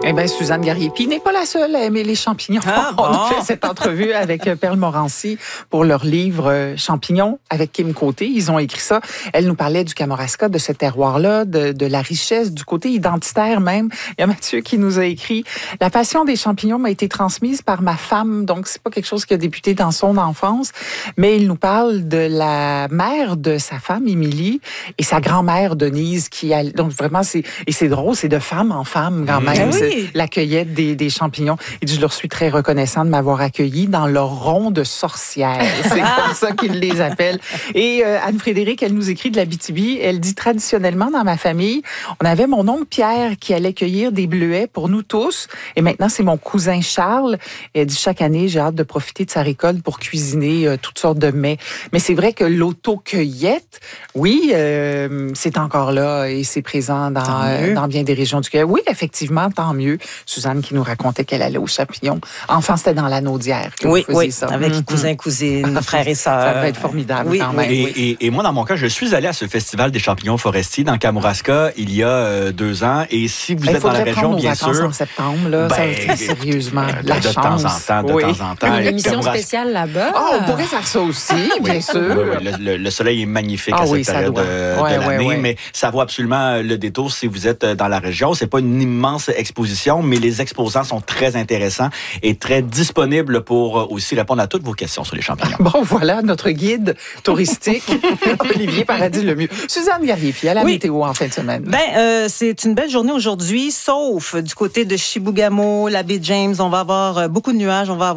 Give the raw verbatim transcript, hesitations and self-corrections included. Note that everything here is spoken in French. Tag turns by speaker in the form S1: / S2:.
S1: Eh bien, Suzanne Garriépi n'est pas la seule à aimer les champignons.
S2: Ah, bon.
S1: On a fait cette entrevue avec Perle Morancy pour leur livre euh, Champignons avec Kim Côté. Ils ont écrit ça. Elle nous parlait du Kamouraska, de ce terroir-là, de, de la richesse, du côté identitaire même. Il y a Mathieu qui nous a écrit « La passion des champignons m'a été transmise par ma femme. » Donc, c'est pas quelque chose qui a débuté dans son enfance. Mais il nous parle de la mère de sa femme, Émilie, et sa grand-mère, Denise, qui a... Donc, vraiment, c'est... Et c'est drôle, c'est de femme en femme, quand même.
S2: Oui.
S1: La cueillette des, des champignons. Il dit, je leur suis très reconnaissant de m'avoir accueilli dans leur rond de sorcières. C'est comme ça qu'ils les appellent. Et euh, Anne-Frédérique, elle nous écrit de l'Abitibi. Elle dit, traditionnellement, dans ma famille, on avait mon oncle Pierre qui allait cueillir des bleuets pour nous tous. Et maintenant, c'est mon cousin Charles. Et elle dit, chaque année, j'ai hâte de profiter de sa récolte pour cuisiner euh, toutes sortes de mets. Mais c'est vrai que l'auto-cueillette, oui, euh, c'est encore là et c'est présent dans, euh, dans bien des régions du Québec. Oui, effectivement, tant mieux. Suzanne qui nous racontait qu'elle allait aux champignons. Enfin, c'était dans la Naudière que
S2: oui,
S1: vous faisiez
S2: oui,
S1: ça.
S2: avec
S1: Mm-hmm.
S2: cousins, cousines, frères et sœurs.
S1: Ça devait être formidable
S2: oui,
S1: quand même.
S3: Et,
S1: Oui.
S3: et, et moi, dans mon cas, je suis allé à ce festival des champignons forestiers dans Kamouraska il y a euh, deux ans. Et si vous
S1: Il
S3: êtes dans la
S1: faudrait
S3: région,
S1: prendre nos
S3: bien
S1: vacances
S3: sûr,
S1: en septembre, là,
S3: ben,
S1: ça, sérieusement,
S3: de,
S1: la
S3: de
S1: chance.
S3: temps en temps, de
S1: oui.
S3: temps en temps.
S4: Une émission
S3: Kamouraska-
S4: spéciale là-bas.
S1: Oh, on pourrait faire ça aussi, bien sûr.
S3: Oui, oui, le, le, le soleil est magnifique
S1: Ah
S3: à cette
S1: oui, ça
S3: période
S1: doit.
S3: de,
S1: Ouais,
S3: de l'année,
S1: ouais, ouais.
S3: mais ça vaut absolument le détour si vous êtes dans la région. C'est pas une immense exposition, mais les exposants sont très intéressants et très disponibles pour aussi répondre à toutes vos questions sur les champignons.
S1: Bon, voilà notre guide touristique, Olivier Paradis-Lemieux. Suzanne Garriépi, à la
S2: Oui.
S1: météo en fin de semaine.
S2: Ben, euh, c'est une belle journée aujourd'hui, sauf du côté de Chibougamau, la baie James. On va avoir euh, beaucoup de nuages. On va avoir